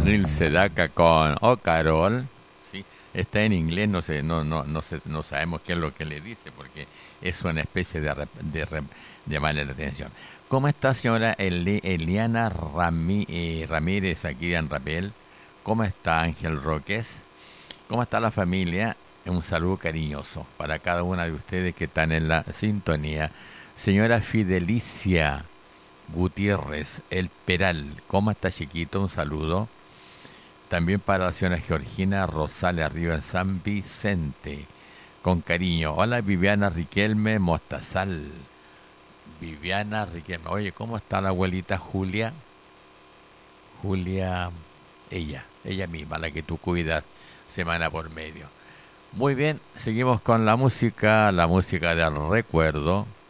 Neil Sedaka con Oh Carol, ¿sí? Está en inglés, no sé, no sabemos qué es lo que le dice porque es una especie de llamarle la atención. ¿Cómo está señora Eliana Ramírez aquí en Rapel? ¿Cómo está Ángel Roques? ¿Cómo está la familia? Un saludo cariñoso para cada una de ustedes que están en la sintonía. Señora Fidelicia Gutiérrez, El Peral, ¿cómo está chiquito? Un saludo. También para la señora Georgina Rosales arriba en San Vicente. Con cariño. Hola Viviana Riquelme Mostazal. Viviana Riquelme. Oye, ¿cómo está la abuelita Julia? Julia, ella misma, la que tú cuidas semana por medio. Muy bien, seguimos con la música del recuerdo.